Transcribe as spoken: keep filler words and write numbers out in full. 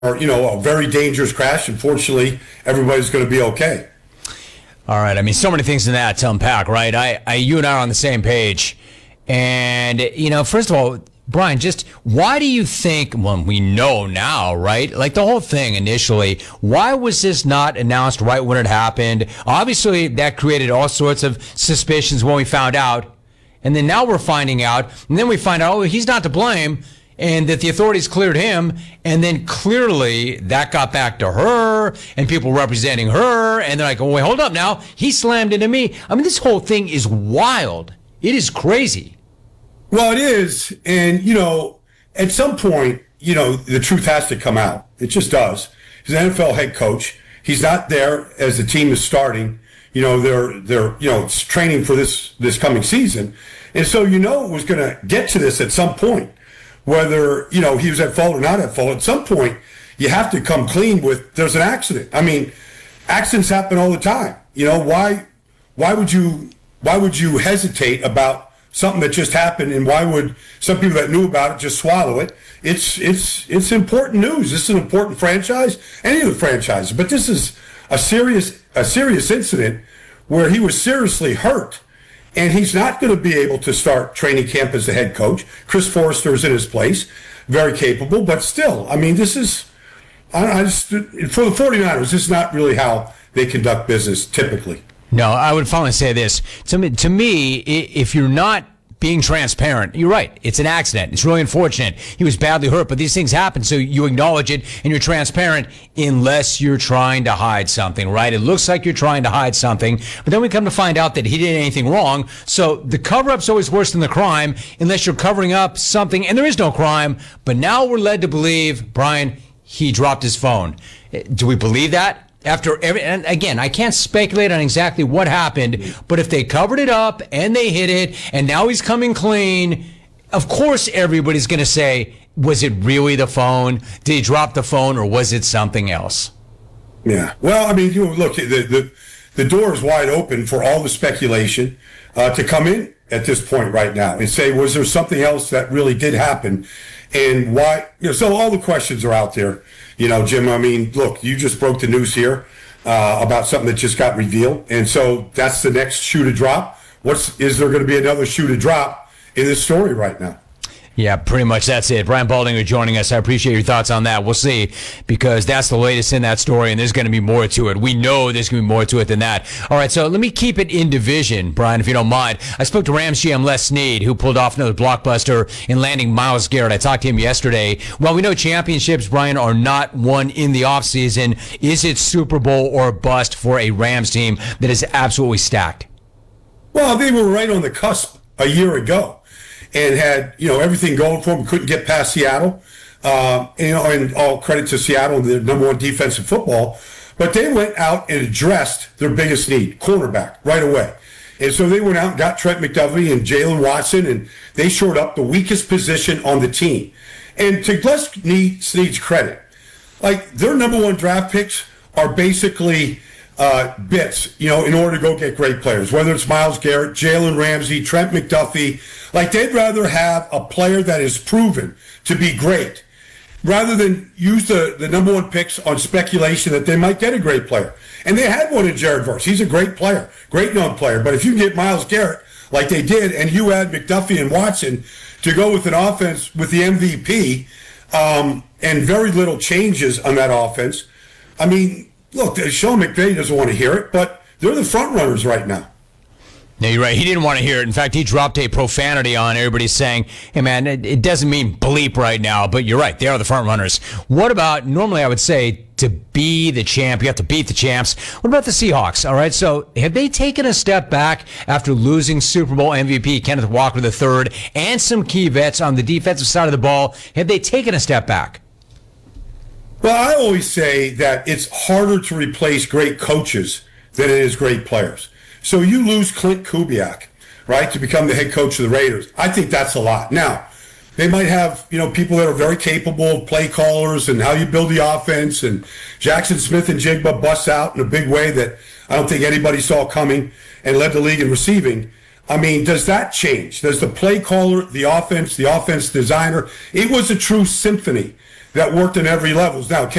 you know, a very dangerous crash. Unfortunately, everybody's going to be okay. All right. I mean, so many things in that to unpack, right? I, I, you and I are on the same page. And, you know, first of all, Brian, just why do you think, well, we know now, right? Like the whole thing initially, why was this not announced right when it happened? Obviously, that created all sorts of suspicions when we found out. And then now we're finding out. And then we find out, oh, he's not to blame. And that the authorities cleared him, and then clearly that got back to her and people representing her, and they're like, oh, wait, hold up now. He slammed into me. I mean, this whole thing is wild. It is crazy. Well, it is. And, you know, at some point, you know, the truth has to come out. It just does. He's an N F L head coach. He's not there as the team is starting. You know, they're, they're you know, training for this, this coming season. And so, you know, it was going to get to this at some point. Whether, you know, he was at fault or not at fault, at some point, you have to come clean with there's an accident. I mean, accidents happen all the time. You know, why why would you why would you hesitate about something that just happened, and why would some people that knew about it just swallow it? It's it's it's important news. This is an important franchise, any of the franchises. But this is a serious a serious incident where he was seriously hurt. And he's not going to be able to start training camp as the head coach. Chris Forrester is in his place, very capable, but still, I mean, this is, I, I just, for the 49ers, this is not really how they conduct business typically. No, I would finally say this. To me, to me, if you're not being transparent, you're right. It's an accident. It's really unfortunate. He was badly hurt, but these things happen, so you acknowledge it and you're transparent unless you're trying to hide something, right? It looks like you're trying to hide something, but then we come to find out that he did anything wrong. So the cover-up's always worse than the crime unless you're covering up something, and there is no crime. But now we're led to believe, Brian, he dropped his phone. Do we believe that? After every, and again, I can't speculate on exactly what happened, but if they covered it up and they hid it, and now he's coming clean, of course everybody's going to say, was it really the phone? Did he drop the phone, or was it something else? Yeah. Well, I mean, you know, look, the the, the door is wide open for all the speculation uh, to come in at this point right now and say, was there something else that really did happen? And why, you know, so all the questions are out there, you know, Jim. I mean, look, you just broke the news here uh, about something that just got revealed. And so that's the next shoe to drop. What's, is there going to be another shoe to drop in this story right now? Yeah, pretty much that's it. Brian Baldinger joining us. I appreciate your thoughts on that. We'll see, because that's the latest in that story, and there's going to be more to it. We know there's going to be more to it than that. All right, so let me keep it in division, Brian, if you don't mind. I spoke to Rams G M Les Snead, who pulled off another blockbuster in landing Myles Garrett. I talked to him yesterday. Well, we know championships, Brian, are not won in the offseason. Is it Super Bowl or bust for a Rams team that is absolutely stacked? Well, they were right on the cusp a year ago. And had, you know, everything going for them, couldn't get past Seattle. Uh, and, you know, and all credit to Seattle, the number one defense in football. But they went out and addressed their biggest need, cornerback, right away. And so they went out and got Trent McDuffie and Jalen Watson, and they shored up the weakest position on the team. And to Les Snead's credit, like, their number one draft picks are basically uh, bits, you know, in order to go get great players, whether it's Myles Garrett, Jalen Ramsey, Trent McDuffie. Like, they'd rather have a player that is proven to be great rather than use the, the number one picks on speculation that they might get a great player. And they had one in Jared Verse. He's a great player, great young player. But if you get Myles Garrett like they did, and you add McDuffie and Watson to go with an offense with the M V P um, and very little changes on that offense, I mean, look, Sean McVay doesn't want to hear it, but they're the front runners right now. No, you're right. He didn't want to hear it. In fact, he dropped a profanity on everybody saying, hey, man, it, it doesn't mean bleep right now, but you're right. They are the front runners. What about, normally I would say, to be the champ, you have to beat the champs. What about the Seahawks? All right, so have they taken a step back after losing Super Bowl M V P Kenneth Walker the third and some key vets on the defensive side of the ball? Have they taken a step back? Well, I always say that it's harder to replace great coaches than it is great players. So you lose Clint Kubiak, right, to become the head coach of the Raiders. I think that's a lot. Now, they might have, you know, people that are very capable, play callers, and how you build the offense. And Jackson Smith and Jigba bust out in a big way that I don't think anybody saw coming and led the league in receiving. I mean, does that change? Does the play caller, the offense, the offense designer? It was a true symphony that worked in every levels. Now,